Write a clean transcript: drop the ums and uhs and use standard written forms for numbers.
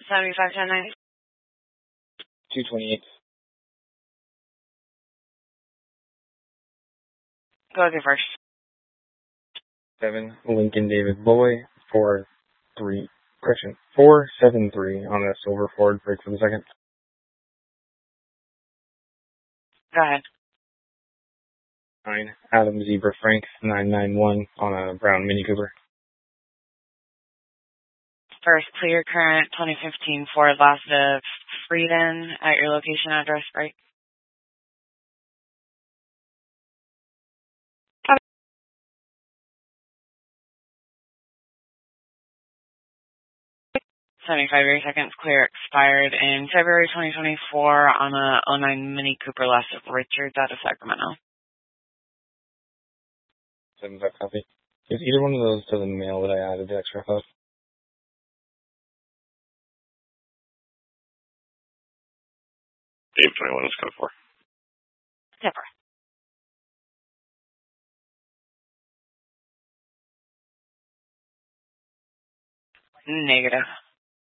751090. 228. Go with your first. 7, Lincoln David Boy, 473 on a silver Ford, break for the second. Go ahead. 9, Adam Zebra Frank, 991 on a brown Mini Cooper. First, clear current 2015 Ford Lacetti Freedom at your location address, right? 75 seconds clear expired in February 2024 on a '09 Mini Cooper Lacetti Richards out of Sacramento. 7 copy. Is either one of those to the mail that I added the extra of? Dave 21 is code 4. Never. Negative.